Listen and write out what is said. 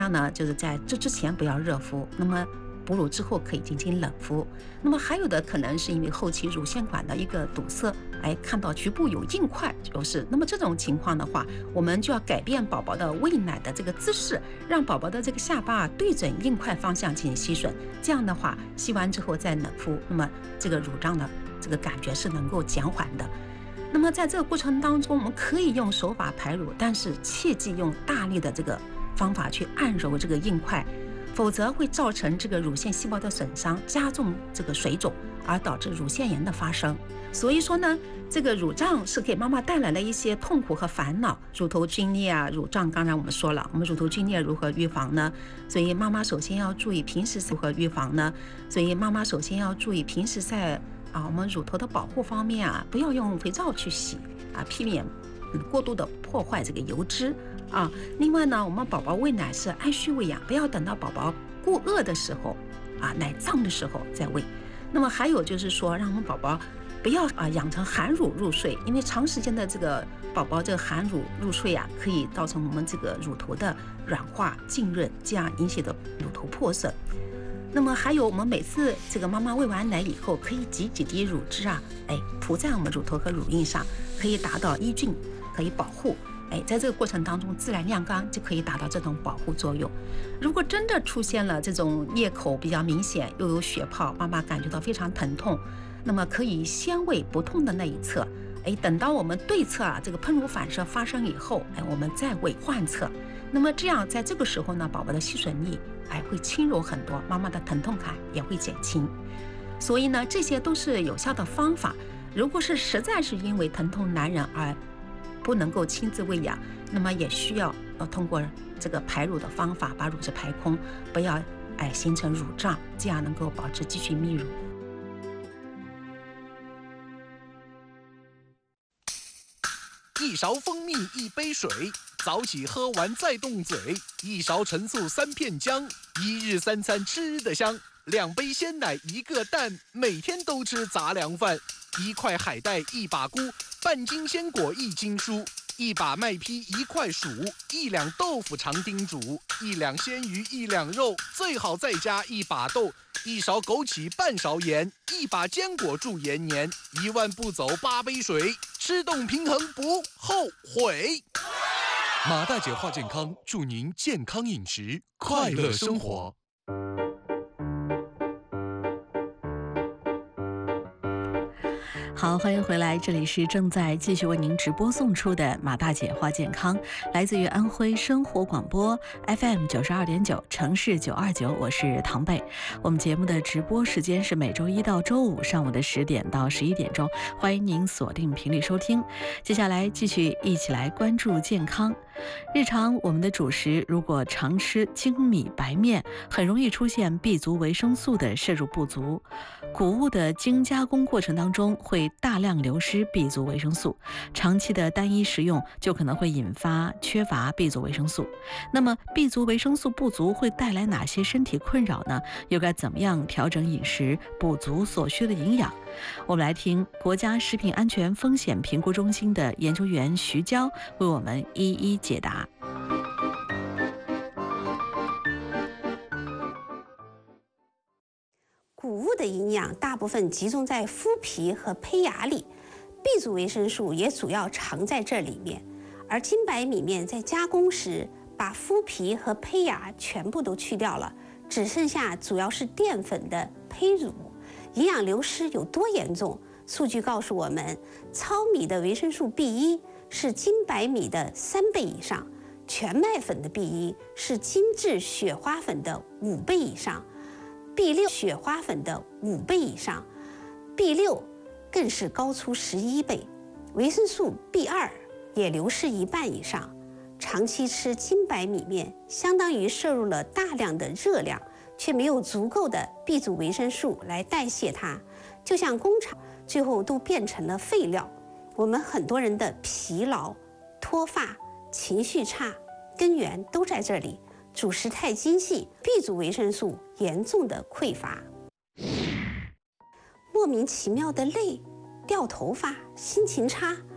样呢，就是在这之前不要热敷，那么哺乳之后可以进行冷敷。那么还有的可能是因为后期乳腺管的一个堵塞，看到局部有硬块，那么这种情况的话，我们就要改变宝宝的喂奶的这个姿势，让宝宝的这个下巴对准硬块方向进行吸吮。这样的话，吸完之后再冷敷，那么这个乳胀的这个感觉是能够减缓的。那么在这个过程当中，我们可以用手法排乳，但是切忌用大力的这个方法去按揉这个硬块，否则会造成这个乳腺细胞的损伤，加重这个水肿，而导致乳腺炎的发生。所以说呢，这个乳胀是给妈妈带来了一些痛苦和烦恼。乳头皲裂啊，乳胀，刚才我们说了，我们乳头皲裂如何预防呢？所以妈妈首先要注意平时如何预防呢？所以妈妈首先要注意平时在我们乳头的保护方面不要用肥皂去洗避免过度的破坏这个油脂另外呢，我们宝宝喂奶是按需喂养，不要等到宝宝过饿的时候奶胀的时候再喂。那么还有就是说，让我们宝宝不要养成含乳入睡，因为长时间的这个宝宝这个含乳入睡可以造成我们这个乳头的软化浸润，这样引起的乳头破损。那么还有，我们每次这个妈妈喂完奶以后，可以挤几滴乳汁涂在我们乳头和乳晕上，可以达到抑菌，可以保护。在这个过程当中，自然晾干就可以达到这种保护作用。如果真的出现了这种裂口比较明显，又有血泡，妈妈感觉到非常疼痛，那么可以先喂不痛的那一侧，等到我们对侧这个喷乳反射发生以后，我们再喂患侧。那么这样在这个时候呢，宝宝的吸吮力会轻柔很多，妈妈的疼痛感也会减轻。所以呢，这些都是有效的方法。如果是实在是因为疼痛难忍而不能够亲自喂养，那么也需要通过这个排乳的方法把乳汁排空，不要形成乳胀，这样能够保持继续泌乳。 一勺蜂蜜一杯水，早起喝完再动嘴。一勺陈醋3片姜，一日3餐吃得香。2杯鲜奶1个蛋，每天都吃杂粮饭。1块海带1把菇，半斤鲜果1斤蔬。1把麦坯1块薯，1两豆腐常叮嘱，1两鲜鱼1两肉，最好再加1把豆，1勺枸杞半勺盐，1把坚果助延年，1万步走8杯水，吃动平衡不后悔。马大姐话健康，祝您健康饮食，快乐生活。 好，欢迎回来，这里是正在继续为您直播送出的马大姐话健康，来自于安徽生活广播 FM 92.9城市929，我是唐贝。我们节目的直播时间是每周一到周五上午的10点到11点钟，欢迎您锁定频率收听。接下来继续一起来关注健康。日常我们的主食如果常吃精米白面，很容易出现 B 族维生素的摄入不足。谷物的精加工过程当中会大量流失 B 族维生素，长期的单一食用就可能会引发缺乏 B 族维生素。那么 B 族维生素不足会带来哪些身体困扰呢？又该怎么样调整饮食，补足所需的营养？我们来听国家食品安全风险评估中心的研究员徐娇为我们一一解答。 谷物的营养大部分集中在麸皮和胚芽里， B 族维生素也主要藏在这里面。而精白米面在加工时把麸皮和胚芽全部都去掉了，只剩下主要是淀粉的胚乳。营养流失有多严重？数据告诉我们，糙米的维生素 B1 是精白米的3倍以上，全麦粉的 B1 是精致雪花粉的5倍以上。B6 雪花粉的5倍以上 ，B6 更是高出11倍，维生素 B2 也流失1半以上。长期吃精白米面，相当于摄入了大量的热量，却没有足够的 B 族维生素来代谢它，就像工厂最后都变成了废料。我们很多人的疲劳、脱发、情绪差，根源都在这里。主食太精细 ，B 族维生素严重的匮乏。莫名其妙的累、掉头发、心情差，